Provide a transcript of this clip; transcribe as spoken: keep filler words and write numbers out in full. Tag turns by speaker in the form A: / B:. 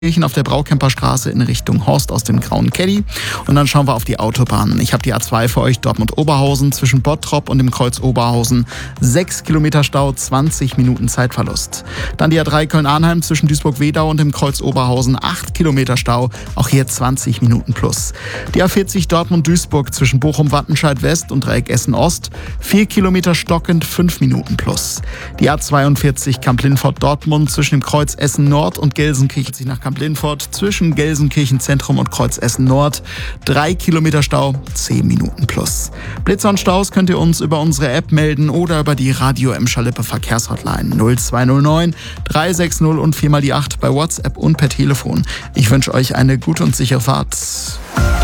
A: auf der Braukemperstraße in Richtung Horst aus dem grauen Caddy. Und dann schauen wir auf die Autobahnen. Ich habe die A zwei für euch, Dortmund-Oberhausen, zwischen Bottrop und dem Kreuz Oberhausen. sechs Kilometer Stau, zwanzig Minuten Zeitverlust. Dann die A drei Köln-Arnheim zwischen Duisburg-Wedau und dem Kreuz Oberhausen, acht Kilometer Stau, auch hier zwanzig Minuten plus. Die A vierzig Dortmund-Duisburg zwischen Bochum-Wattenscheid-West und Dreieck Essen-Ost, vier Kilometer stockend, fünf Minuten plus. Die A zweiundvierzig Kamp-Lindfort-Dortmund zwischen dem Kreuz Essen-Nord und Gelsenkirchen nach Kamp-Lindfort zwischen Gelsenkirchen Zentrum und Kreuz Essen Nord. Drei Kilometer Stau, zehn Minuten plus. Blitzer und Staus könnt ihr uns über unsere App melden oder über die Radio Emscher-Lippe Verkehrshotline null zwei null neun drei sechs null und vier mal die acht bei WhatsApp und per Telefon. Ich wünsche euch eine gute und sichere Fahrt.